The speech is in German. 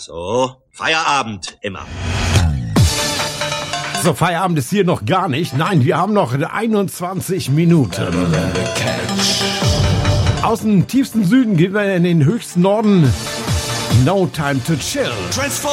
So, Feierabend immer. So, Feierabend ist hier noch gar nicht. Nein, wir haben noch 21 Minuten. Aus dem tiefsten Süden gehen wir in den höchsten Norden. No time to chill.